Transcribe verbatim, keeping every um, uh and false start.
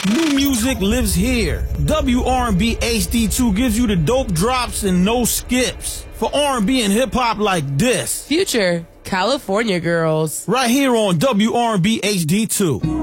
New music lives here. W R and B H D two gives you the dope drops and no skips. For R and B and hip hop like this. Future, California Girls. Right here on W R and B H D two.